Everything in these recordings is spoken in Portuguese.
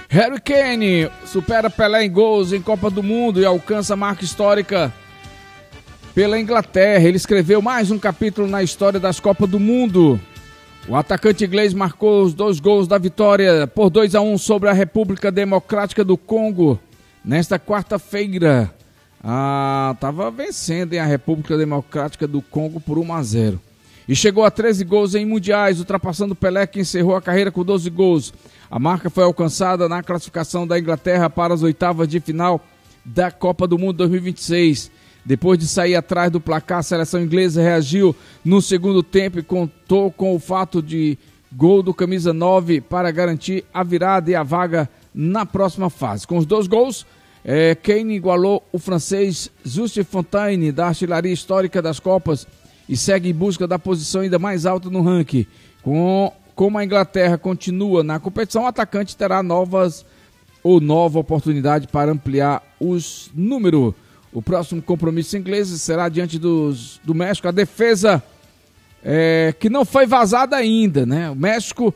Harry Kane supera Pelé em gols em Copa do Mundo e alcança a marca histórica pela Inglaterra. Ele escreveu mais um capítulo na história das Copas do Mundo. O atacante inglês marcou os 2 gols da vitória por 2-1 sobre a República Democrática do Congo nesta quarta-feira. Estava vencendo a República Democrática do Congo por 1-0. E chegou a 13 gols em mundiais, ultrapassando Pelé, que encerrou a carreira com 12 gols. A marca foi alcançada na classificação da Inglaterra para as oitavas de final da Copa do Mundo 2026. Depois de sair atrás do placar, a seleção inglesa reagiu no segundo tempo e contou com o fato de gol do camisa 9 para garantir a virada e a vaga na próxima fase. Com os 2 gols, Kane igualou o francês Juste Fontaine da artilharia histórica das Copas e segue em busca da posição ainda mais alta no ranking. Como a Inglaterra continua na competição, o atacante terá nova oportunidade para ampliar os números. O próximo compromisso inglês será diante do México. A defesa que não foi vazada ainda, né? O México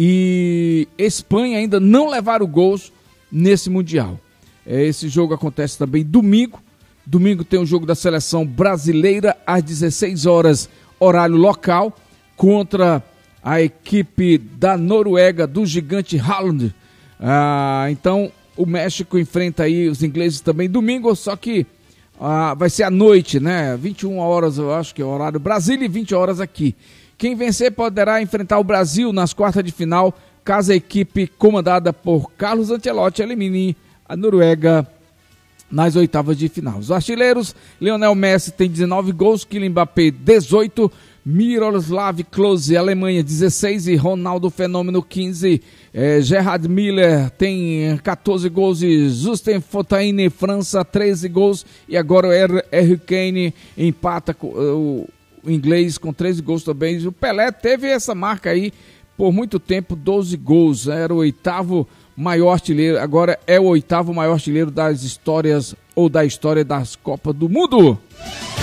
e Espanha ainda não levaram gols nesse Mundial. Esse jogo acontece também domingo. Domingo tem o jogo da seleção brasileira às 16 horas, horário local, contra a equipe da Noruega, do gigante Haaland. Então, o México enfrenta aí os ingleses também domingo, só que vai ser à noite, né? 21 horas, eu acho que é o horário Brasília e 20 horas aqui. Quem vencer poderá enfrentar o Brasil nas quartas de final, caso a equipe comandada por Carlos Ancelotti elimine a Noruega nas oitavas de final. Os artilheiros: Lionel Messi tem 19 gols, Kylian Mbappé 18, Miroslav Klose, Alemanha 16 e Ronaldo Fenômeno 15. Gerard Miller tem 14 gols e Juste Fontaine, França, 13 gols. E agora o Harry Kane empata com o inglês com 13 gols também. O Pelé teve essa marca aí por muito tempo, 12 gols. Era o 8º maior artilheiro, agora é o 8º maior artilheiro das histórias ou da história das Copas do Mundo.